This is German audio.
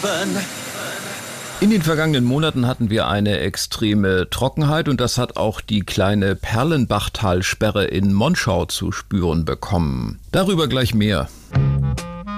In den vergangenen Monaten hatten wir eine extreme Trockenheit und das hat auch die kleine Perlenbachtalsperre in Monschau zu spüren bekommen. Darüber gleich mehr.